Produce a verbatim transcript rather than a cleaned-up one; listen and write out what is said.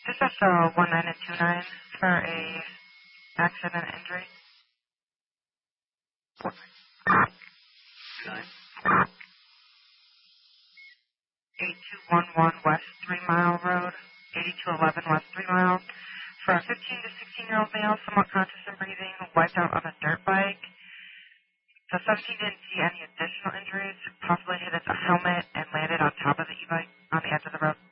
Just have to one nine and two nine for a accident injury. eight two one one West Three Mile Road, eighty-two eleven West Three Mile. For a fifteen to sixteen year old male, somewhat conscious and breathing, wiped out on a dirt bike. The seventeen didn't see any additional injuries, possibly hit his helmet and landed on top of the e-bike on the edge of the road.